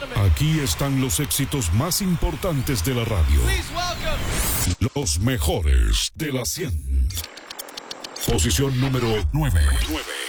Aquí están los éxitos más importantes de la radio. Los mejores de la 100. Posición número 9.